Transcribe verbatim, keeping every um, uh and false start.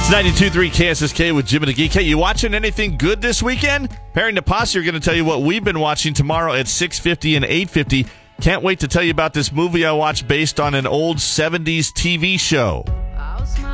It's ninety-two point three K S S K with Jim and the Geek. Hey, you watching anything good this weekend? Perry and the Posse are going to tell you what we've been watching tomorrow at six fifty and eight fifty. Can't wait to tell you about this movie I watched based on an old seventies T V show.